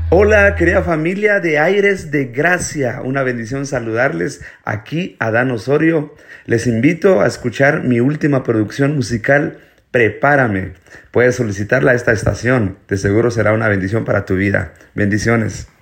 Hola, querida familia de Aires de Gracia. Una bendición saludarles. Aquí, Adán Osorio. Les invito a escuchar mi última producción musical, Prepárame. Puedes solicitarla a esta estación. De seguro será una bendición para tu vida. Bendiciones.